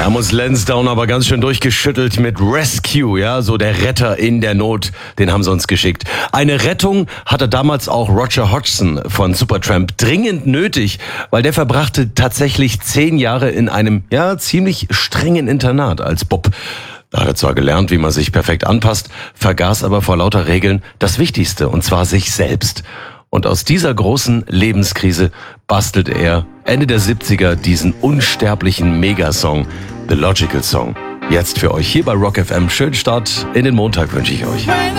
Da muss Lansdowne aber ganz schön durchgeschüttelt mit Rescue, ja, so der Retter in der Not, den haben sie uns geschickt. Eine Rettung hatte damals auch Roger Hodgson von Supertramp dringend nötig, weil der verbrachte tatsächlich 10 Jahre in einem, ja, ziemlich strengen Internat als Bub. Da hat er zwar gelernt, wie man sich perfekt anpasst, vergaß aber vor lauter Regeln das Wichtigste, und zwar sich selbst. Und aus dieser großen Lebenskrise bastelt er Ende der 70er diesen unsterblichen Megasong, The Logical Song. Jetzt für euch hier bei Rock FM. Schönen Start in den Montag wünsche ich euch.